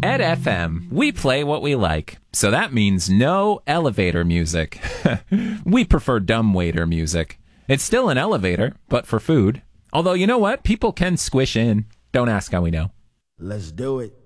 At FM, we play what we like. So that means no elevator music. We prefer dumbwaiter music. It's still an elevator, but for food. Although, you know what? People can squish in. Don't ask how we know. Let's do it.